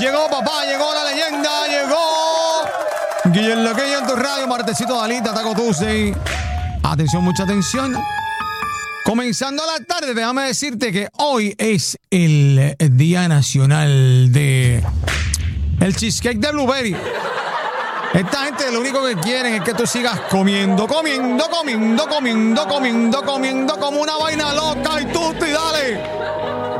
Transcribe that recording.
Llegó, papá, llegó la leyenda, llegó Guillermo Loquillo en tu radio, martesito de Alita, Taco Tuesday. Atención, mucha atención. Comenzando la tarde, déjame decirte que hoy es el Día Nacional de el Cheesecake de Blueberry. Esta gente lo único que quieren es que tú sigas comiendo como una vaina loca y tú, dale.